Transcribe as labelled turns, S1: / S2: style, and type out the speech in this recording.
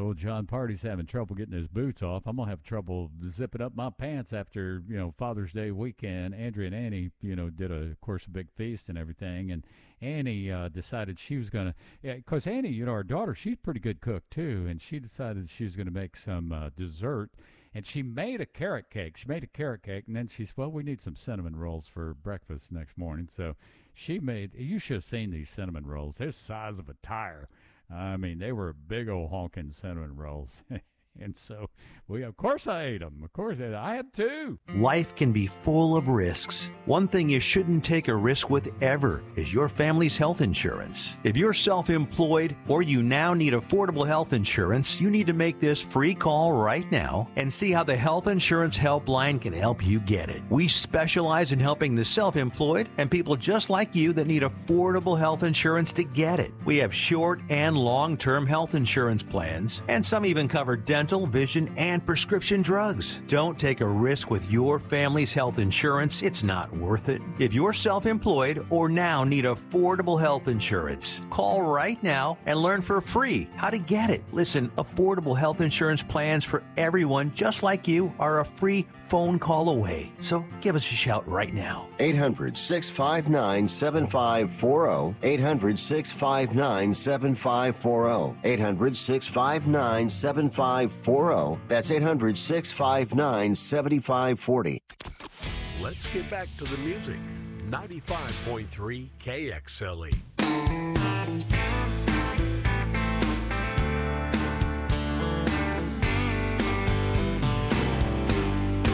S1: old John Party's having trouble getting his boots off. I'm gonna have trouble zipping up my pants after Father's Day weekend. Andrea and Annie, did of course a big feast and everything, and Annie decided she was gonna, because Annie, our daughter, she's a pretty good cook too, and she decided she was gonna make some dessert. And she made a carrot cake. And then she said, well, we need some cinnamon rolls for breakfast next morning. So you should have seen these cinnamon rolls. They're the size of a tire. I mean, they were big old honking cinnamon rolls. And so, of course I ate them. Of course I had two.
S2: Life can be full of risks. One thing you shouldn't take a risk with ever is your family's health insurance. If you're self-employed or you now need affordable health insurance, you need to make this free call right now and see how the Health Insurance Helpline can help you get it. We specialize in helping the self-employed and people just like you that need affordable health insurance to get it. We have short and long-term health insurance plans, and some even cover dental, vision, and prescription drugs. Don't take a risk with your family's health insurance. It's not worth it. If you're self-employed or now need affordable health insurance, call right now and learn for free how to get it. Listen, affordable health insurance plans for everyone just like you are a free phone call away. So give us a shout right now.
S3: 800-659-7540. 800-659-7540. 800-659-7540. That's 800-659-7540.
S4: Let's get back to the music. 95.3 KXLE.